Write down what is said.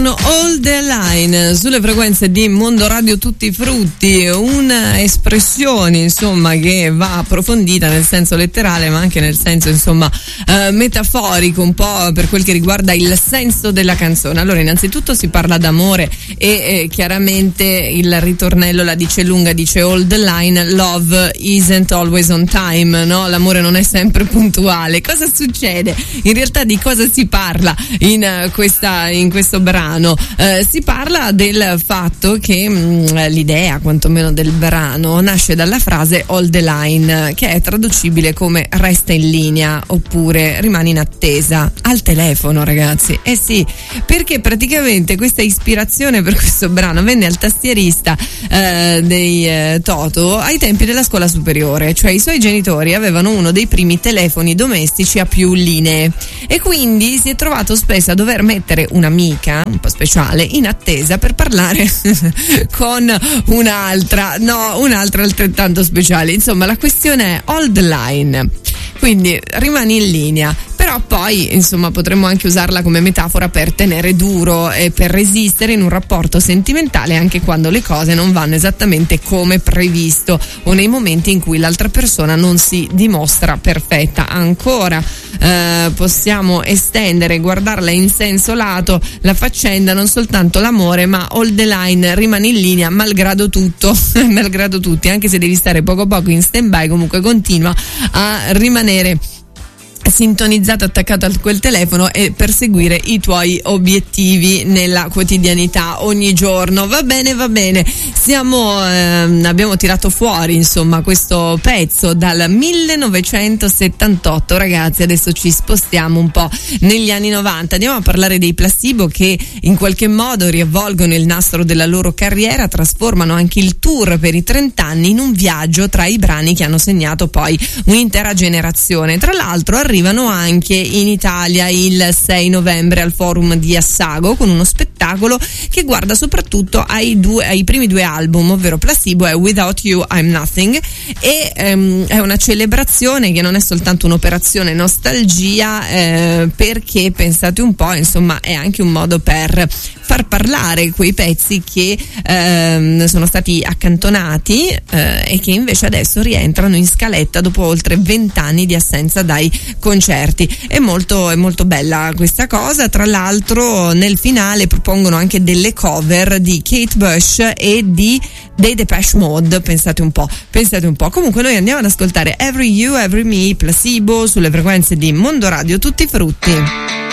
All the Line sulle frequenze di Mondo Radio Tutti i Frutti, una espressione insomma che va approfondita nel senso letterale ma anche nel senso insomma metaforico, un po' per quel che riguarda il senso della canzone. Allora, innanzitutto si parla d'amore e chiaramente il ritornello la dice lunga, dice all the line, love isn't always on time, no? L'amore non è sempre puntuale. Cosa succede? In realtà di cosa si parla in questo brano? Si parla del fatto che l'idea, quantomeno del brano, nasce dalla frase all the line, che è traducibile come resta in linea oppure rimani in attesa al telefono, ragazzi. Eh sì, perché praticamente questa ispirazione per questo brano venne al tastierista dei Toto ai tempi della scuola superiore, cioè i suoi genitori avevano uno dei primi telefoni domestici a più linee e quindi si è trovato spesso a dover mettere un'amica un po' speciale in attesa per parlare con un'altra altrettanto speciale. Insomma, la questione è all the line, quindi rimani in linea. Però poi, insomma, potremmo anche usarla come metafora per tenere duro e per resistere in un rapporto sentimentale anche quando le cose non vanno esattamente come previsto o nei momenti in cui l'altra persona non si dimostra perfetta. Ancora possiamo estendere, guardarla in senso lato, la faccenda, non soltanto l'amore, ma all the line, rimani in linea malgrado tutto, malgrado tutti, anche se devi stare poco in stand-by, comunque continua a rimanere sintonizzato, attaccato a quel telefono e perseguire i tuoi obiettivi nella quotidianità ogni giorno. Va bene, abbiamo tirato fuori insomma questo pezzo dal 1978, ragazzi. Adesso ci spostiamo un po' negli anni 90, andiamo a parlare dei Placebo, che in qualche modo riavvolgono il nastro della loro carriera, trasformano anche il tour per i 30 anni in un viaggio tra i brani che hanno segnato poi un'intera generazione. Tra l'altro arrivano anche in Italia il 6 novembre al Forum di Assago con uno spettacolo che guarda soprattutto ai primi due album, ovvero Placebo e Without You I'm Nothing, e è una celebrazione che non è soltanto un'operazione nostalgia, perché pensate un po', insomma, è anche un modo per far parlare quei pezzi che sono stati accantonati e che invece adesso rientrano in scaletta dopo oltre 20 anni di assenza dai concerti. È molto bella questa cosa. Tra l'altro nel finale propongono anche delle cover di Kate Bush e dei Depeche Mode, pensate un po'. Comunque noi andiamo ad ascoltare Every You, Every Me, Placebo sulle frequenze di Mondo Radio Tutti i Frutti.